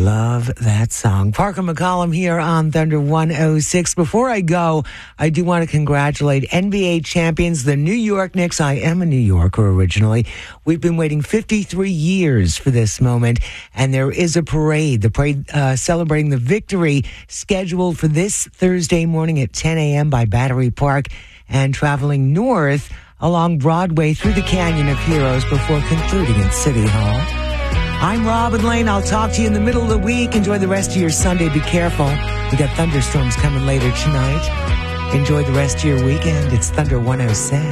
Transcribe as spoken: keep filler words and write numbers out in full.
love that song. Parker McCollum here on Thunder one oh six. Before I go, I do want to congratulate N B A champions, the New York Knicks. I am a New Yorker originally. We've been waiting fifty-three years for this moment, and there is a parade. The parade uh, celebrating the victory scheduled for this Thursday morning at ten a.m. by Battery Park and traveling north along Broadway through the Canyon of Heroes before concluding at City Hall. I'm Robin Lane. I'll talk to you in the middle of the week. Enjoy the rest of your Sunday. Be careful. We got thunderstorms coming later tonight. Enjoy the rest of your weekend. It's Thunder one oh six.